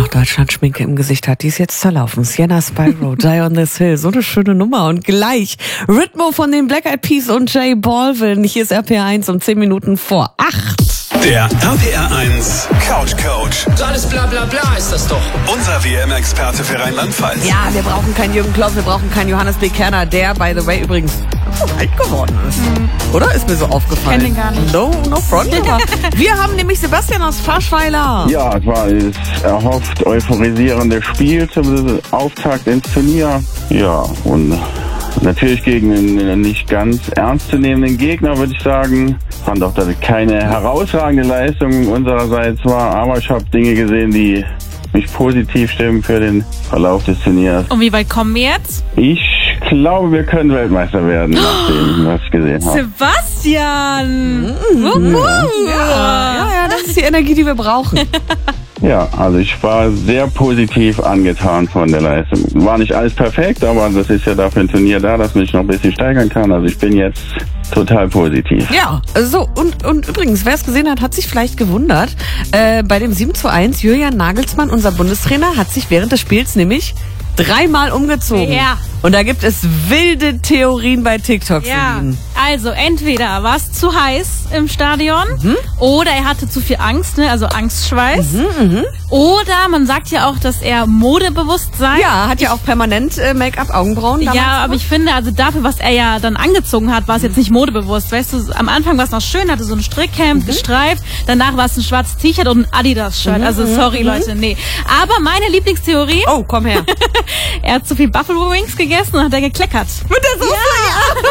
Deutschland Schminke im Gesicht hat, die ist jetzt zerlaufen. Sienna Spyro, Die on this Hill, so eine schöne Nummer. Und gleich Rhythmo von den Black Eyed Peas und J Balvin. Hier ist RPR1 um 10 Minuten vor 8. Der RPR1 Couch Coach. So alles bla bla bla ist das doch. Unser WM-Experte für Rheinland-Pfalz. Ja, wir brauchen keinen Jürgen Klopp, wir brauchen keinen Johannes B. Kerner, der, by the way, übrigens alt geworden ist. Oder? Ist mir so aufgefallen. Ich kenn den gar nicht. No front. Wir haben nämlich Sebastian aus Faschweiler. Ja, es war das erhofft euphorisierende Spiel zum Auftakt ins Turnier. Ja, und natürlich gegen einen nicht ganz ernstzunehmenden Gegner, würde ich sagen. Ich fand auch, dass es keine herausragende Leistung unsererseits war, aber ich habe Dinge gesehen, die mich positiv stimmen für den Verlauf des Turniers. Und wie weit kommen wir jetzt? Ich glaube, wir können Weltmeister werden, nach dem, was ich gesehen habe. Sebastian! Ja, das ist die Energie, die wir brauchen. Ja, also ich war sehr positiv angetan von der Leistung. War nicht alles perfekt, aber das ist ja dafür ein Turnier da, dass man sich noch ein bisschen steigern kann. Also ich bin jetzt total positiv. Ja, so und übrigens, wer es gesehen hat, hat sich vielleicht gewundert. Bei dem 7:1, Julian Nagelsmann, unser Bundestrainer, hat sich während des Spiels nämlich 3-mal umgezogen. Ja. Und da gibt es wilde Theorien bei TikTok für Ja, ihn. also entweder war es zu heiß im Stadion oder er hatte zu viel Angst, ne? Also Angstschweiß. Oder man sagt ja auch, dass er modebewusst sei. Ja, hat ja auch permanent Make-up, Augenbrauen damals Ja, aber gemacht. ich finde, also dafür, was er ja dann angezogen hat, war es jetzt nicht modebewusst. Weißt du, am Anfang war es noch schön, hatte so ein Strickhemd, gestreift. Danach war es ein schwarzes T-Shirt und ein Adidas-Shirt. Also sorry, Leute, nee. Aber meine Lieblingstheorie, Oh, komm her. er hat zu viel Buffalo Wings gegessen und hat er gekleckert. Mit der Soße? Ja.